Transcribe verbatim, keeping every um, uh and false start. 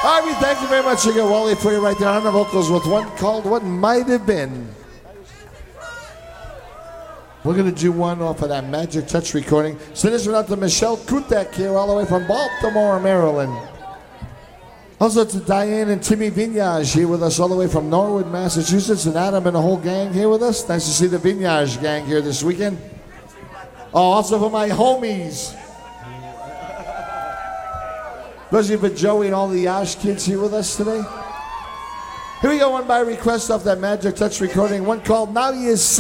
All right, we thank you very much. You got Wally for you right there on the vocals with one called What Might Have Been. We're going to do one off of that Magic Touch recording. Send this one out to Michelle Kutek here all the way from Baltimore, Maryland. Also to Diane and Timmy Vignage here with us all the way from Norwood, Massachusetts. And Adam and the whole gang here with us. Nice to see the Vignage gang here this weekend. Oh, also for my homies. Especially for Joey and all the Yash kids here with us today. Here we go, one by request off that Magic Touch recording. One called Now You See.